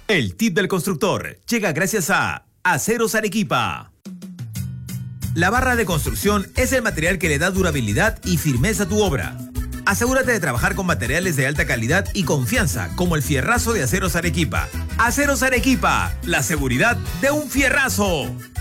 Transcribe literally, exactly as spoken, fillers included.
El tip del constructor llega gracias a Aceros Arequipa. La barra de construcción es el material que le da durabilidad y firmeza a tu obra. Asegúrate de trabajar con materiales de alta calidad y confianza, como el fierrazo de Aceros Arequipa. Aceros Arequipa, la seguridad de un fierrazo.